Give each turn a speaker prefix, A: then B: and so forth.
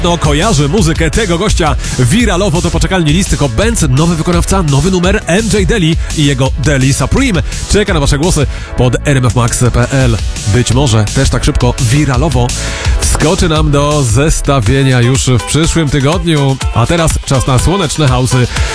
A: No, kojarzy muzykę tego gościa wiralowo do poczekalni listy Hot Benz, nowy wykonawca, nowy numer MJ Daly i jego Daly Supreme. Czeka na wasze głosy pod rmfmax.pl. Być może też tak szybko wiralowo wskoczy nam do zestawienia już w przyszłym tygodniu. A teraz czas na słoneczne house'y